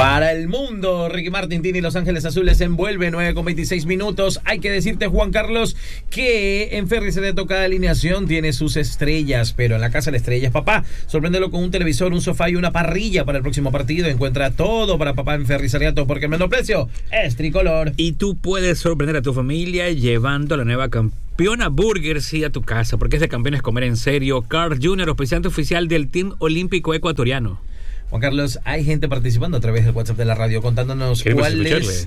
Para el mundo, Ricky Martin y Los Ángeles Azules envuelve 9:26 minutos. Hay que decirte, Juan Carlos, que en Ferry se toca de alineación, tiene sus estrellas, pero en la casa de estrellas, papá, sorpréndelo con un televisor, un sofá y una parrilla para el próximo partido. Encuentra todo para papá en Ferry Seriato, porque el menor precio es tricolor. Y tú puedes sorprender a tu familia llevando la nueva Campeona Burger a tu casa, porque es de campeones comer en serio. Carl Jr., auspiciante oficial del Team Olímpico Ecuatoriano. Juan Carlos, hay gente participando a través del WhatsApp de la radio contándonos cuál es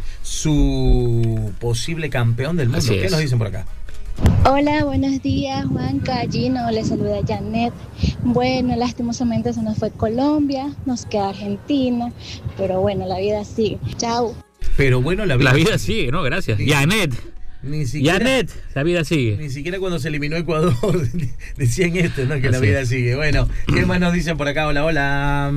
su posible campeón del mundo. ¿Qué nos dicen por acá? Hola, buenos días, Juanca, Gino, les saluda Janet. Bueno, lastimosamente se nos fue Colombia, nos queda Argentina, pero bueno, la vida sigue. Chao. Pero bueno, la vida sigue, ¿no? Gracias. Janet. Ni siquiera, Janet, la vida sigue. Ni siquiera cuando se eliminó Ecuador decían esto, ¿no? Que la vida sigue. Bueno, ¿qué más nos dicen por acá? Hola.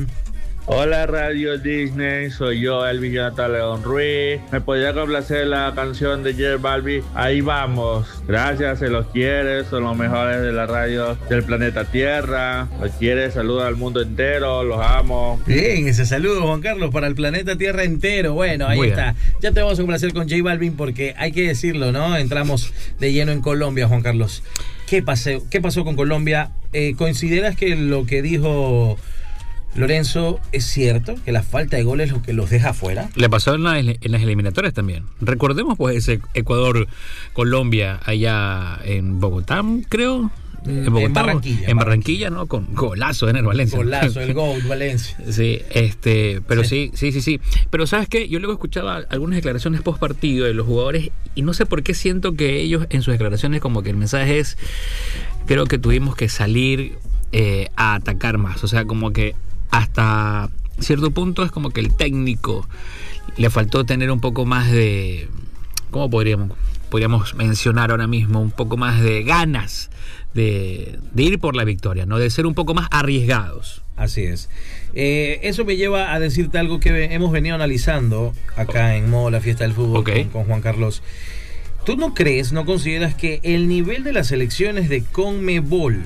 Hola Radio Disney, soy yo, Elvis Jonathan León Ruiz. ¿Me podría complacer la canción de J Balvin? Ahí vamos. Gracias, se los quiere, son los mejores de la radio del planeta Tierra. Los quiere, saluda al mundo entero, los amo. Bien, ese saludo, Juan Carlos, para el planeta Tierra entero. Bueno, ahí está. Ya te vamos a complacer con J Balvin porque hay que decirlo, ¿no? Entramos de lleno en Colombia, Juan Carlos. ¿Qué pasó con Colombia? ¿Consideras que lo que dijo Lorenzo es cierto, que la falta de goles es lo que los deja afuera? Le pasó en las eliminatorias también. Recordemos pues ese Ecuador-Colombia allá en Bogotá, creo. En Barranquilla, ¿no? Con golazo de Ener Valencia. Golazo, el gol Valencia. Sí, pero sí. Pero ¿sabes qué? Yo luego escuchaba algunas declaraciones post partido de los jugadores y no sé por qué siento que ellos en sus declaraciones como que el mensaje es, creo que tuvimos que salir a atacar más. O sea, como que hasta cierto punto es como que el técnico le faltó tener un poco más de, ¿cómo podríamos mencionar ahora mismo? Un poco más de ganas de ir por la victoria, ¿no? De ser un poco más arriesgados. Así es. Eso me lleva a decirte algo que hemos venido analizando acá en modo La Fiesta del Fútbol con Juan Carlos. ¿Tú no consideras que el nivel de las selecciones de CONMEBOL,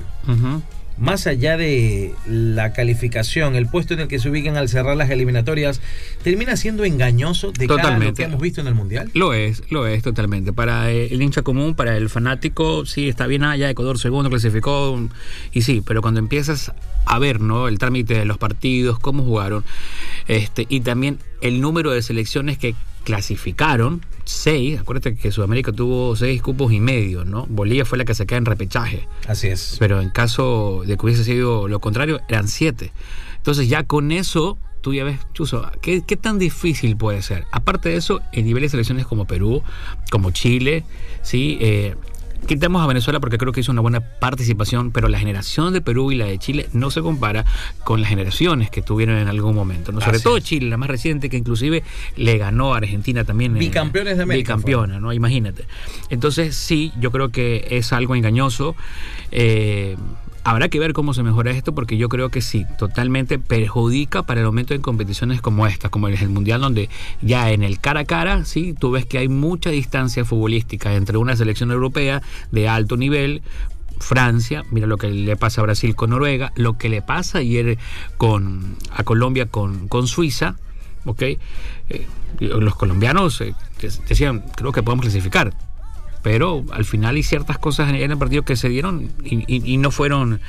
más allá de la calificación, el puesto en el que se ubican al cerrar las eliminatorias, termina siendo engañoso de cara a lo que hemos visto en el Mundial? Lo es totalmente. Para el hincha común, para el fanático, sí, está bien, ya Ecuador segundo clasificó, y sí, pero cuando empiezas a ver, ¿no?, el trámite de los partidos, cómo jugaron, y también el número de selecciones que clasificaron, 6, acuérdate que Sudamérica tuvo 6 cupos y medio, ¿no? Bolivia fue la que se queda en repechaje. Así es. Pero en caso de que hubiese sido lo contrario, eran 7. Entonces ya con eso, tú ya ves, Chuzo, ¿qué tan difícil puede ser? Aparte de eso, en niveles de selecciones como Perú, como Chile, ¿sí? Quitamos a Venezuela porque creo que hizo una buena participación, pero la generación de Perú y la de Chile no se compara con las generaciones que tuvieron en algún momento, ¿no? Sobre todo Chile, la más reciente, que inclusive le ganó a Argentina también. Bicampeones de América. Bicampeona, ¿no? Imagínate. Entonces sí, yo creo que es algo engañoso. Habrá que ver cómo se mejora esto, porque yo creo que sí, totalmente perjudica para el momento en competiciones como esta, como el Mundial, donde ya en el cara a cara, sí, tú ves que hay mucha distancia futbolística entre una selección europea de alto nivel, Francia, mira lo que le pasa a Brasil con Noruega, lo que le pasa ayer a Colombia con Suiza, ¿ok? Los colombianos decían, creo que podemos clasificar, pero al final hay ciertas cosas en el partido que se dieron y no fueron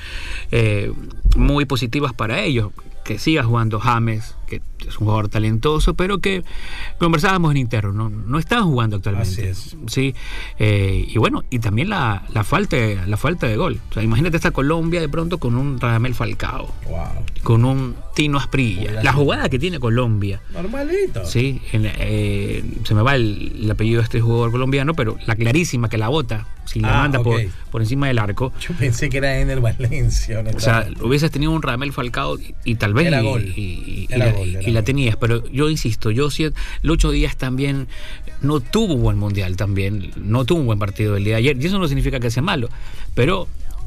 muy positivas para ellos. Que siga jugando James, que es un jugador talentoso, pero que conversábamos en interno, no está jugando actualmente. Así es. Sí, y bueno, y también la falta de gol. O sea, imagínate esta Colombia de pronto con un Radamel Falcao, con un Tino Asprilla, la jugada que tiene Colombia. Normalito. Sí, se me va el apellido de este jugador colombiano, pero la clarísima que la bota, si la manda por encima del arco. Yo pensé que era Ener Valencia. O sea, hubieses tenido un Radamel Falcao y tal vez era gol. Y la tenías, pero yo insisto, Lucho Díaz también no tuvo un buen mundial, también no tuvo un buen partido el día de ayer, y eso no significa que sea malo, pero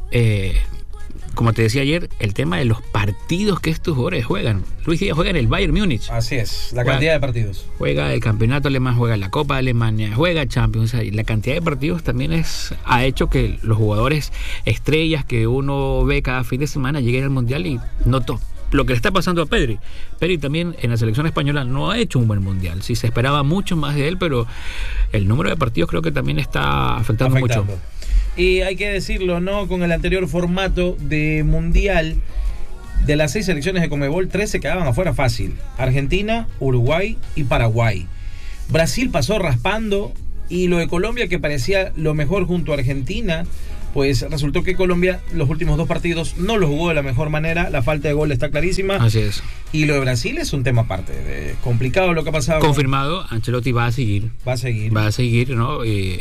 como te decía ayer, el tema de los partidos que estos jugadores juegan. Luis Díaz juega en el Bayern Múnich. Así es, cantidad de partidos. Juega el campeonato alemán, juega la Copa de Alemania, juega Champions. Y la cantidad de partidos también ha hecho que los jugadores estrellas que uno ve cada fin de semana lleguen al Mundial y lo que le está pasando a Pedri. Pedri también en la selección española no ha hecho un buen mundial. Sí, se esperaba mucho más de él, pero el número de partidos creo que también está afectando mucho. Y hay que decirlo, ¿no? Con el anterior formato de mundial, de las 6 selecciones de Conmebol, 3 se quedaban afuera fácil. Argentina, Uruguay y Paraguay. Brasil pasó raspando, y lo de Colombia, que parecía lo mejor junto a Argentina, pues resultó que Colombia los últimos 2 partidos no los jugó de la mejor manera. La falta de gol está clarísima. Así es. Y lo de Brasil es un tema aparte. Complicado lo que ha pasado. Confirmado, Ancelotti va a seguir. Va a seguir, ¿no? El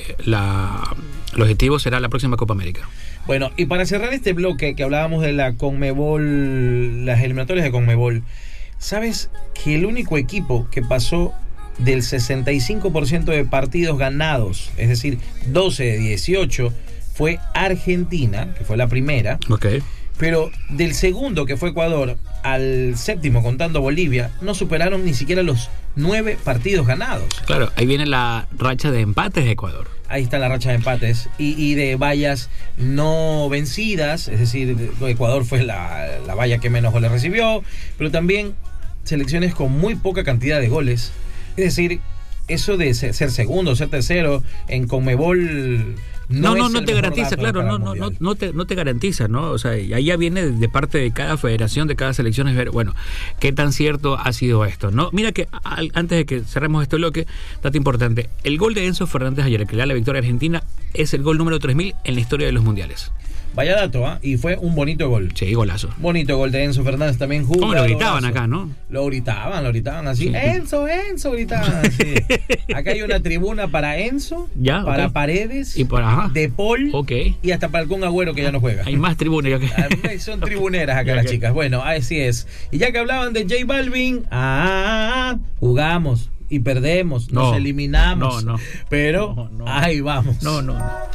objetivo será la próxima Copa América. Bueno, y para cerrar este bloque que hablábamos de la Conmebol, las eliminatorias de Conmebol, ¿sabes que el único equipo que pasó del 65% de partidos ganados, es decir, 12 de 18, fue Argentina, que fue la primera? Okay. Pero del segundo, que fue Ecuador, al séptimo, contando Bolivia, no superaron ni siquiera los 9 partidos ganados. Claro, ahí viene la racha de empates de Ecuador. Ahí está la racha de empates y de vallas no vencidas, es decir, Ecuador fue la valla que menos goles recibió, pero también selecciones con muy poca cantidad de goles. Es decir, eso de ser segundo, ser tercero en Conmebol no te garantiza, claro, no te garantiza, ¿no? O sea, ahí ya viene de parte de cada federación, de cada selección, es ver, bueno, qué tan cierto ha sido esto, ¿no? Mira que antes de que cerremos este bloque, dato importante, el gol de Enzo Fernández ayer, que le da la victoria a Argentina, es el gol número 3000 en la historia de los mundiales. Vaya dato, ¿ah? Y fue un bonito gol. Sí, golazo. Bonito gol de Enzo Fernández también. ¿Cómo lo gritaban acá, no? Lo gritaban así. Sí. Enzo, gritaban así. Acá hay una tribuna para Enzo, ya, para okay. Paredes, y para De Paul, okay. y hasta para el Kun Agüero, que ya no juega. Hay más tribunas que... Son tribuneras acá las chicas. Bueno, así es. Y ya que hablaban de J Balvin, jugamos y perdemos, nos eliminamos. No. Pero ahí vamos. No.